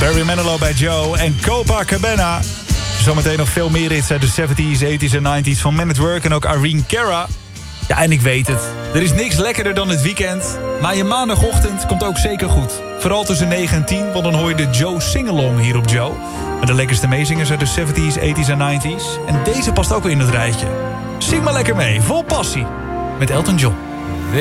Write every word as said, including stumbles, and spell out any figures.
Barry Manilow bij Joe en Copacabana. Zometeen nog veel meer hits uit de zeventies, tachtiger en negentiger van Man at Work en ook Irene Cara. Ja, en ik weet het. Er is niks lekkerder dan het weekend. Maar je maandagochtend komt ook zeker goed. Vooral tussen negen en tien, want dan hoor je de Joe Singalong hier op Joe. Met de lekkerste meezingers uit de zeventies, tachtiger en negentiger. En deze past ook weer in het rijtje. Zing maar lekker mee, vol passie. Met Elton John.